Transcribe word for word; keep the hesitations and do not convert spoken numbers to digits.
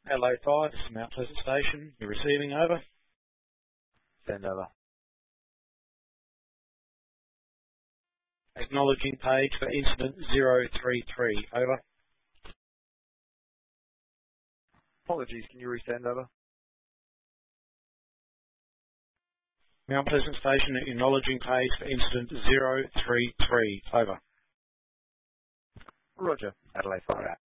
Adelaide five, this is Mount Pleasant Station. You're receiving, over. Send over. Acknowledging page for incident zero three three, over. Apologies, can you resend over? Mount Pleasant Station, acknowledging page for incident zero three three, over. Roger, Adelaide five.